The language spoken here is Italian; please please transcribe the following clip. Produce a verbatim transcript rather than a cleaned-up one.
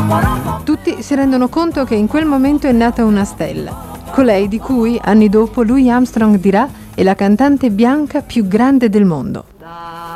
Tutti si rendono conto che in quel momento è nata una stella, colei di cui anni dopo Louis Armstrong dirà è la cantante bianca più grande del mondo.